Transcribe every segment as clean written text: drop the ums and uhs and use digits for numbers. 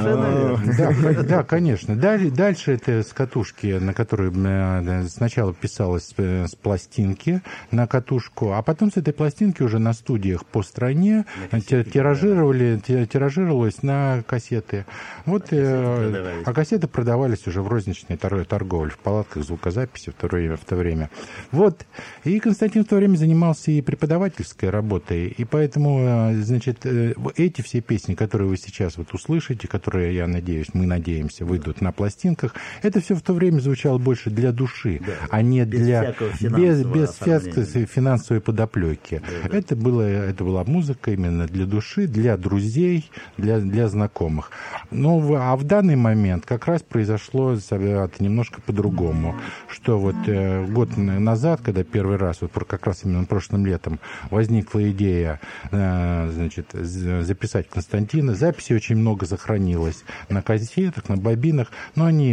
Да, конечно. Дальше это с катушки, на которой сначала писалось с пластинки на катушку, а потом с этой пластинки уже на студиях по стране тиражировалось на кассеты. А кассеты продавались уже в розничной торговле, в палатках звукозаписи в то время. И Константин в то время занимался и преподавательской работой, и поэтому, значит, эти все песни, которые вы сейчас услышите, которые, мы надеемся, выйдут на пластинках, это все в то время звучало больше для души, а не без всякой финансовой подоплеки. Да. Это была музыка именно для души, для друзей, для знакомых. А в данный момент как раз произошло немножко по-другому, что год назад, когда первый раз, как раз именно прошлым летом, возникла идея, записать Константина, записей очень много сохранилось на кассетах, на бобинах, но они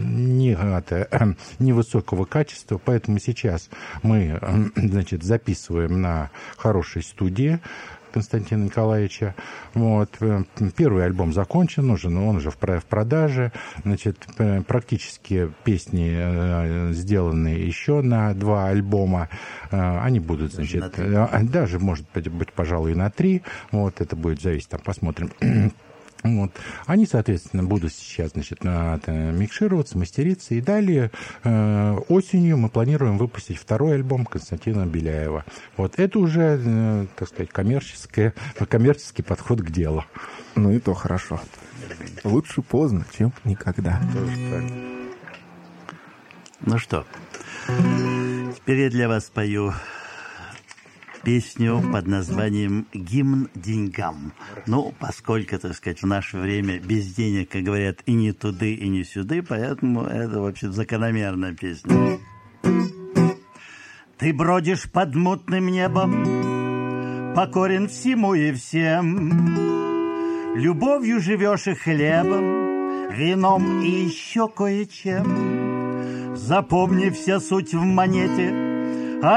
невысокого качества, поэтому сейчас мы, записываем на хорошей студии Константина Николаевича. Первый альбом закончен уже, но он уже в продаже. Практически песни сделаны еще на 2 альбома. Они будут, даже, может быть, пожалуй, на 3. Это будет зависеть, посмотрим. Они, соответственно, будут сейчас, микшироваться, мастериться. И далее осенью мы планируем выпустить 2-й альбом Константина Беляева. Это уже, коммерческий подход к делу. И то хорошо. Лучше поздно, чем никогда. Ну что, теперь я для вас пою песню под названием «Гимн деньгам». Поскольку, в наше время без денег, как говорят, и не туды, и не сюды, поэтому это, вообще, закономерная песня. Ты бродишь под мутным небом, покорен всему и всем. Любовью живешь и хлебом, вином и еще кое-чем. Запомни, вся суть в монете —